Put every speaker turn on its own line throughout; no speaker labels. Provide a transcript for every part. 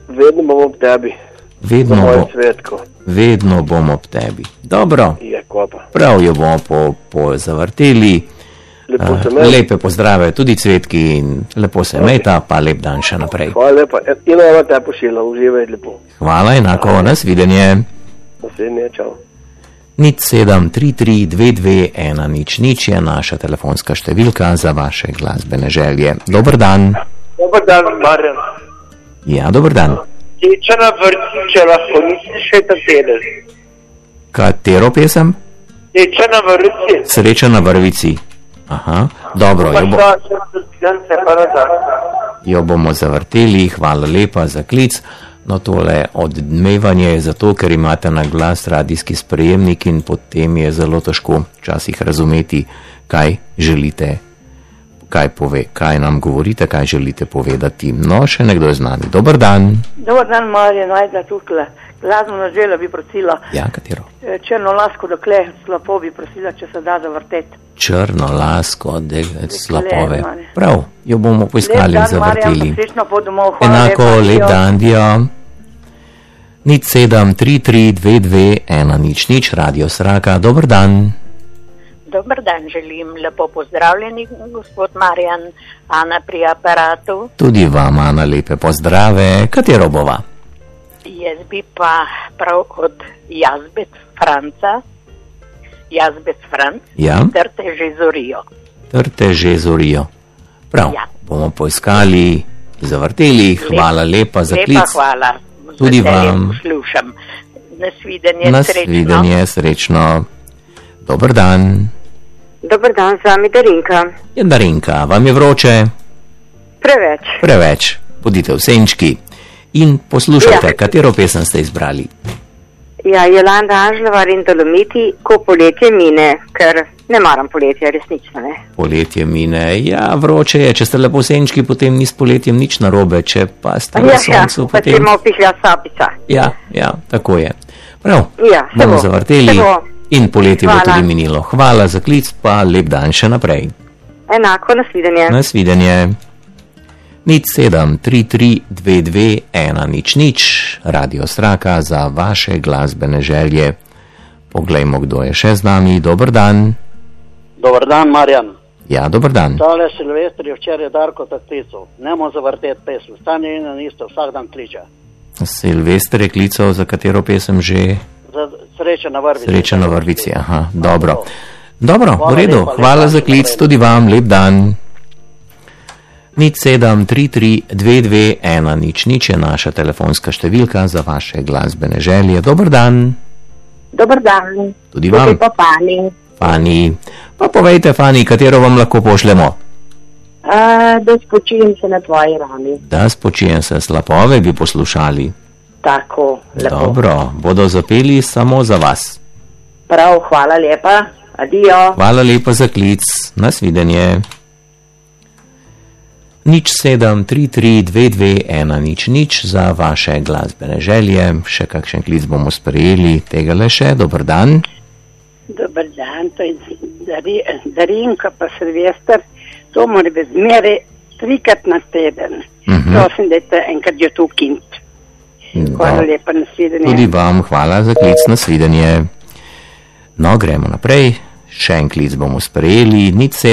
Vedno bom ob tebi.
Vedno bom ob tebi. Dobro.
Je, pa.
Prav jo bomo zavrteli. Lepe pozdrave tudi Cvetki in lepo se imejta, pa lep dan še naprej.
Hvala lepa. In eno te pošilja, uživaj lepo.
Hvala, enako, nasvidenje.
Nasvidenje, čau.
0733221000 je naša telefonska številka za vaše glasbene želje. Dober dan.
Dober dan, Marjan.
Ja, dober dan.
Sreča na vrvici, če lahko nisi še ta teden.
Katero pesem?
Sreča na vrvici.
Sreča na vrvici. Aha, dobro. Jo bomo zavrteli, hvala lepa za klic. No, tole odmevanje je zato, ker imate na glas radijski sprejemnik in potem je zelo težko včasih razumeti, kaj želite, kaj nam govorite, kaj želite povedati. No, še nekdo je z nami. Dober dan.
Dober dan, Marjan, ajde tukaj. Glasbeno željo bi prosila.
Ja, katero?
Črno lasko dokle slabo bi prosila, če se da zavrteti.
Črno lasko, slapove. Prav, jo bomo poiskali in zavrteli. Enako, lep dan, dio. 0733221000, Radio Sraka, dober dan.
Dober dan, želim lepo pozdravljeni, gospod Marjan, Ana pri aparatu.
Tudi vam, Ana, lepe pozdrave. Katero bova?
Jaz bi pa prav od Jazbec Franca,
ja?
Trte že zorijo.
Trte že zorijo. Prav, ja. Bomo poiskali, zavrteli, hvala lepa za klic.
Lepa hvala.
Tudi vam.
Poslušam. Nasvidenje,
srečno. Dober dan.
Dober dan, z vami Darinka.
Ja, Darinka, vam je vroče? Preveč. Bodite v senčki. In poslušajte, ja. Katero pesem ste izbrali?
Ja, Jolanda Anžlovar in Dolomiti, Ko poletje mine, ker ne maram poletja, resnično ne.
Poletje mine, ja, vroče je, če ste lepo v senčki, potem ni s poletjem nič narobe, če pa ste v soncu, potem...
Ja, pa pišla sapica.
Ja, tako je. Prav, bomo zavrteli in poletje bo tudi minilo. Hvala za klic, pa lep dan še naprej.
Enako, nasvidenje.
Nasvidenje. 0733221000, Radio Sraka za vaše glasbene želje. Poglejmo, kdo je še z nami. Dober dan.
Dober dan, Marjan.
Ja, dober dan.
Tale Silvestr je včeraj Darko tak klical. Nemo zavrteti pesem. Stanje in isto, vsak dan kliče.
Silvestr je klical, za katero pesem že?
Za Sreča na vrvici.
Sreča na vrvici, aha, dobro. Dobro, v redu, hvala za klic, tudi vam, lep dan. 0733221000 je naša telefonska številka za vaše glasbene želje. Dober dan.
Dober dan.
Tudi vam.
Tudi pa
Fani. Pa povejte, Fani, katero vam lahko pošljemo?
Da spočijem se na tvoji rami.
Da spočijem se, slapove bi poslušali.
Tako, lepo.
Dobro, bodo zapeli samo za vas.
Prav, hvala lepa. Adijo.
Hvala lepa za klic. Nasvidenje. 0733221000 za vaše glasbene želje. Še kakšen klic bomo sprejeli, tega le še. Dober dan.
Dober dan, to je Darinka pa Silvester. To mora biti zmeraj 3-krat na teden. Prosim, da te enkrat jo tu kint. Hvala lepa, nasvidenje.
Tudi vam hvala za klic, nasvidenje. No, gremo naprej. Še en klic bomo sprejeli.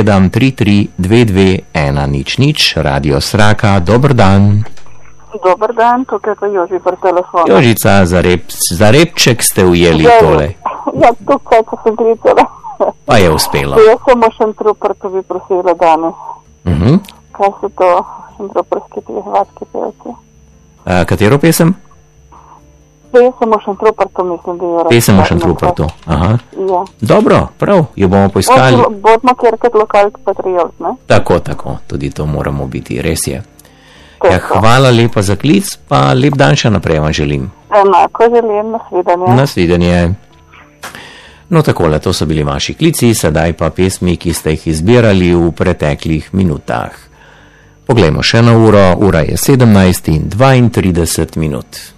0733221000, Radio Sraka, dober dan.
Dober dan, tukaj pa Joži pri telefonu.
Jožica, za repček ste ujeli tole.
Ja, tukaj, ko sem klicala.
Pa je uspelo.
Jaz sem Šentrupert, to bi prosila danes. Kaj so to šentrupertski vatki pevci?
Katero pesem?
Pesem o Šentrupertu, mislim, da je različno.
Pesem o Šentrupertu, aha.
Ja.
Dobro, prav, jo bomo poiskali.
Bodimo kjerkrat lokalki patriot, ne?
Tako, tudi to moramo biti, res je. Ja, hvala lepa za klic, pa lep dan še naprej vam želim.
Enako želim, nasvidenje.
Nasvidenje. No takole, to so bili vaši klici, sedaj pa pesmi, ki ste jih izbirali v preteklih minutah. Poglejmo še na uro, ura je 17:32.